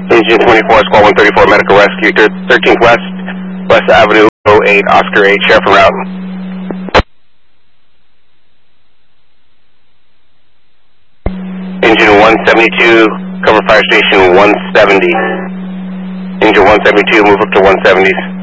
Engine 24, Squad 134, Medical Rescue, 13th West, West Avenue, 08, Oscar 8, Sheriff en route. Engine 172, cover fire station 170. Engine 172, move up to 170s.